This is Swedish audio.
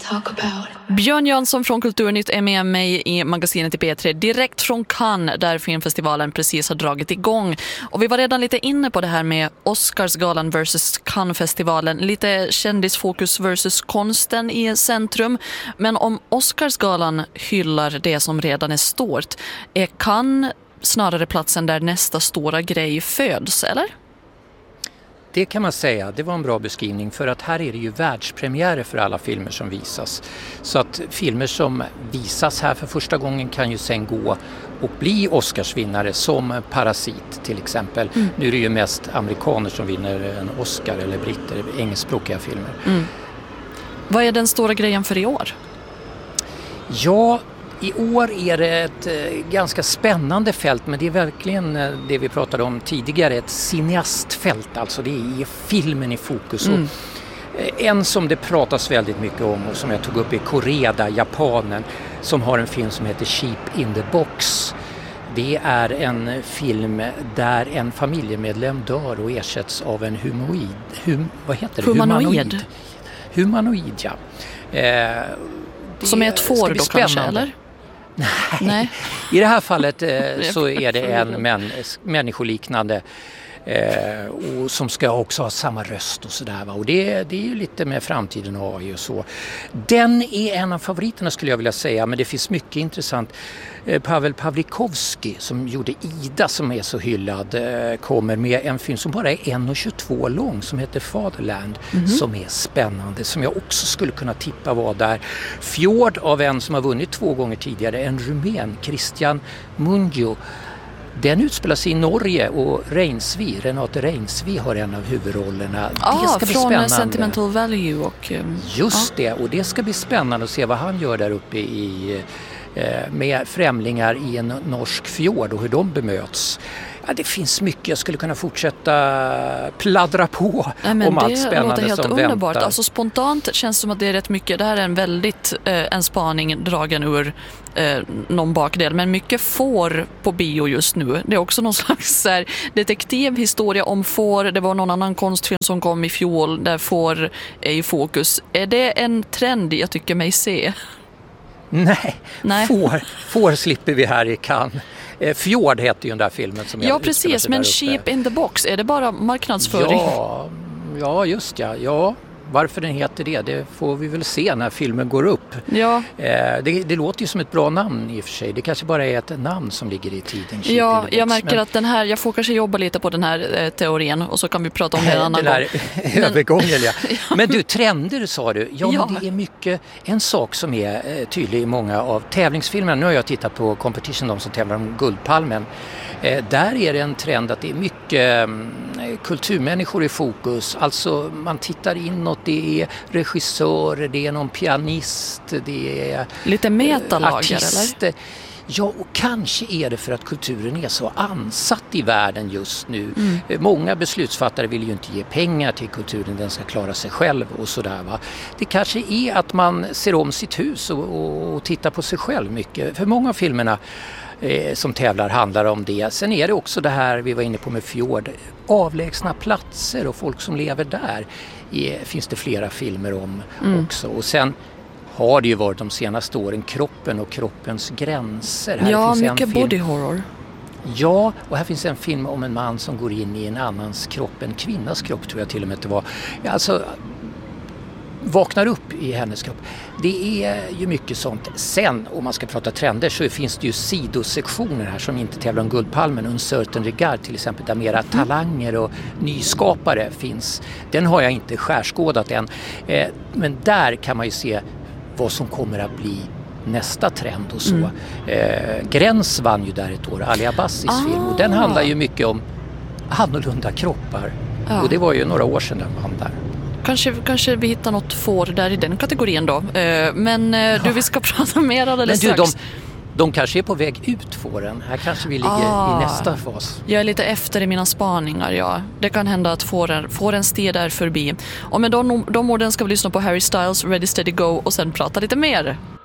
talk about. Björn Jönsson från Kulturnytt är med mig i magasinet i P3 direkt från Cannes där filmfestivalen precis har dragit igång. Och vi var redan lite inne på det här med Oscarsgalan versus Cannes-festivalen. Lite kändisfokus versus konsten i centrum. Men om Oscarsgalan hyllar det som redan är stort, är Cannes snarare platsen där nästa stora grej föds, eller? Det kan man säga, det var en bra beskrivning, för att här är det ju världspremiärer för alla filmer som visas. Så att filmer som visas här för första gången kan ju sen gå och bli Oscarsvinnare, som Parasit till exempel. Nu är det ju mest amerikaner som vinner en Oscar, eller britter, engelskspråkiga filmer. Vad är den stora grejen för i år? Ja, i år är det ett ganska spännande fält, men det är verkligen det vi pratade om tidigare, ett cineastfält, alltså det är filmen i fokus. Och en som det pratas väldigt mycket om och som jag tog upp är Koreda, japanen, som har en film som heter Sheep in the Box. Det är en film där en familjemedlem dör och ersätts av en humanoid, ja. Som är ett får då kanske, eller? Nej. I det här fallet så är det en människoliknande och som ska också ha samma röst och sådär. Och det är ju lite med framtiden och AI och så. Den är en av favoriterna skulle jag vilja säga, men det finns mycket intressant. Pavel Pawlikowski som gjorde Ida, som är så hyllad, kommer med en film som bara är 1:22 lång som heter Fatherland, som är spännande, som jag också skulle kunna tippa var där. Fjord av en som har vunnit 2 gånger tidigare, en rumän, Christian Mungiu. Den utspelar sig i Norge och Renate Reinsvi har en av huvudrollerna. Det ska bli från spännande. Sentimental Value och just det, och det ska bli spännande att se vad han gör där uppe med främlingar i en norsk fjord och hur de bemöts. Ja, det finns mycket, jag skulle kunna fortsätta pladdra på om allt spännande helt som underbart. väntar. Alltså spontant känns det som att det är rätt mycket, det här är en väldigt en spaning dragen ur någon bakdel, men mycket får på bio just nu. Det är också någon slags detektivhistoria om får. Det var någon annan konstfilm som kom i fjol där får är i fokus. Är det en trend jag tycker mig se? Nej. Får slipper vi här i Cannes. Fjord heter ju den där filmen som jag precis, men Sheep in the Box, är det bara marknadsföring? Ja, just ja. Varför den heter det får vi väl se när filmen går upp. Ja. Det låter ju som ett bra namn i och för sig. Det kanske bara är ett namn som ligger i tiden. Ja, jag märker att den här, jag får kanske jobba lite på den här teorin och så kan vi prata om det en annan gång. Övergången, ja. Men du, trender sa du. Ja, men det är mycket, en sak som är tydlig i många av tävlingsfilmerna. Nu har jag tittat på Competition, de som tävlar om Guldpalmen. Där är det en trend att det är mycket kulturmänniskor i fokus. Alltså man tittar inåt, det är regissörer, det är någon pianist, det är lite metalager artister. Eller? Ja, och kanske är det för att kulturen är så ansatt i världen just nu. Många beslutsfattare vill ju inte ge pengar till kulturen, den ska klara sig själv och sådär, va. Det kanske är att man ser om sitt hus och tittar på sig själv mycket. För många av filmerna som tävlar handlar om det. Sen är det också det här vi var inne på med Fjord. Avlägsna platser och folk som lever där finns det flera filmer om också. Och sen har det ju varit de senaste åren kroppen och kroppens gränser. Här finns mycket body horror. Ja, och här finns en film om en man som går in i en annans kropp, en kvinnas kropp tror jag till och med det var. Alltså vaknar upp i hennes kropp. Det är ju mycket sånt. Sen, om man ska prata trender, så finns det ju sidosektioner här som inte tävlar om Guldpalmen. Un certain regard till exempel, där mera talanger och nyskapare finns. Den har jag inte skärskådat än. Men där kan man ju se vad som kommer att bli nästa trend och så. Gräns vann ju där ett år, Ali Abbassis film. Och den handlar ju mycket om annorlunda kroppar. Och det var ju några år sedan den vann där. Kanske vi hittar något får där i den kategorin då. Men du, vi ska prata mer alldeles strax. De kanske är på väg ut fåren. Här kanske vi ligger i nästa fas. Jag är lite efter i mina spaningar, ja. Det kan hända att fårens tid är förbi. Och med de orden ska vi lyssna på Harry Styles, Ready Steady Go och sen prata lite mer.